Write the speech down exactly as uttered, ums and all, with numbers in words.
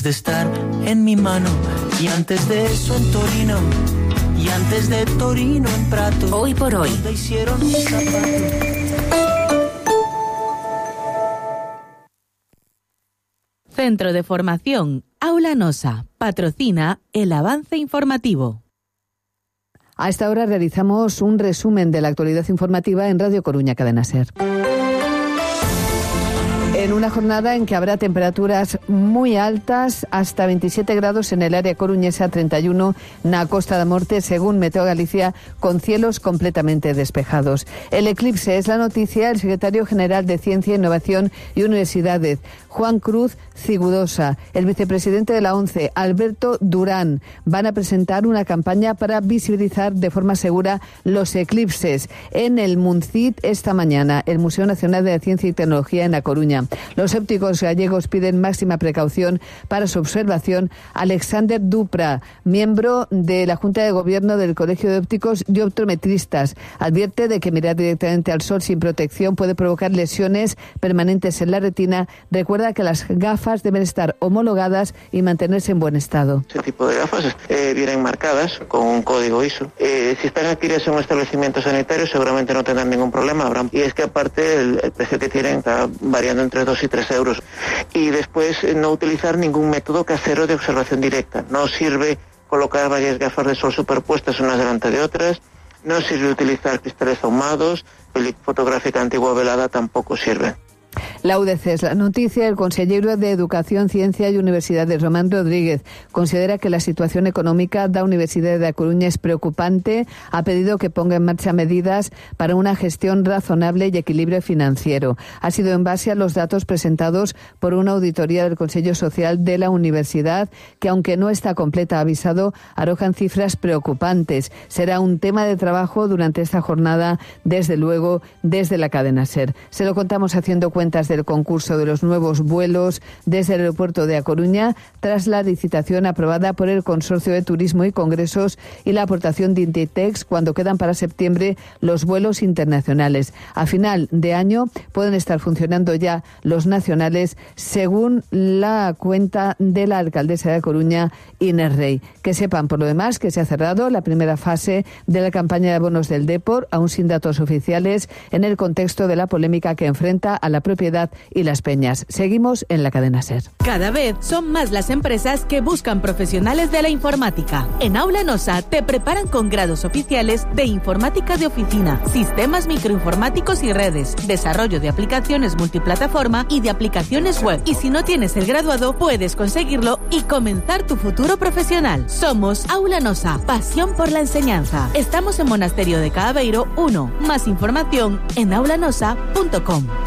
De estar en mi mano y antes de eso en Torino y antes de Torino en Prato. Hoy por hoy. Donde hicieron un zapato. Centro de Formación Aula Nosa patrocina el avance informativo. A esta hora realizamos un resumen de la actualidad informativa en Radio Coruña Cadena Ser. En una jornada en que habrá temperaturas muy altas, hasta veintisiete grados en el área coruñesa, treinta y uno na Costa da Morte, según Meteo Galicia, con cielos completamente despejados. El eclipse es la noticia. El secretario general de Ciencia, Innovación y Universidades, Juan Cruz Cigudosa, el vicepresidente de la ONCE, Alberto Durán, van a presentar una campaña para visibilizar de forma segura los eclipses en el MUNCIT esta mañana, el Museo Nacional de Ciencia y Tecnología en A Coruña. Los ópticos gallegos piden máxima precaución para su observación. Alexander Dupra, miembro de la Junta de Gobierno del Colegio de Ópticos y Optometristas, advierte de que mirar directamente al sol sin protección puede provocar lesiones permanentes en la retina. Recuerda que las gafas deben estar homologadas y mantenerse en buen estado. Este tipo de gafas eh, vienen marcadas con un código I S O. Eh, si están adquiridas en un establecimiento sanitario seguramente no tendrán ningún problema. Habrán. Y es que aparte el, el precio que tienen está variando entre dos y tres euros. Y después eh, no utilizar ningún método casero de observación directa. No sirve colocar varias gafas de sol superpuestas unas delante de otras. No sirve utilizar cristales ahumados. Película fotográfica antigua velada tampoco sirve. La U D C es la noticia. El consejero de Educación, Ciencia y Universidades, Román Rodríguez, considera que la situación económica da Universidad de A Coruña es preocupante. Ha pedido que ponga en marcha medidas para una gestión razonable y equilibrio financiero. Ha sido en base a los datos presentados por una auditoría del Consejo Social de la Universidad, que aunque no está completa, ha avisado, arrojan cifras preocupantes. Será un tema de trabajo durante esta jornada, desde luego, desde la cadena SER. Se lo contamos haciendo cuenta cuentas del concurso de los nuevos vuelos desde el aeropuerto de A Coruña, tras la licitación aprobada por el Consorcio de Turismo y Congresos y la aportación de Inditex, cuando quedan para septiembre los vuelos internacionales. A final de año pueden estar funcionando ya los nacionales, según la cuenta de la alcaldesa de A Coruña, Inés Rey. Que sepan, por lo demás, que se ha cerrado la primera fase de la campaña de bonos del Depor, aún sin datos oficiales, en el contexto de la polémica que enfrenta a la propiedad y las peñas. Seguimos en la cadena SER. Cada vez son más las empresas que buscan profesionales de la informática. En Aula Nosa te preparan con grados oficiales de informática de oficina, sistemas microinformáticos y redes, desarrollo de aplicaciones multiplataforma y de aplicaciones web. Y si no tienes el graduado, puedes conseguirlo y comenzar tu futuro profesional. Somos Aula Nosa, pasión por la enseñanza. Estamos en Monasterio de Caaveiro uno. Más información en aula nosa punto com.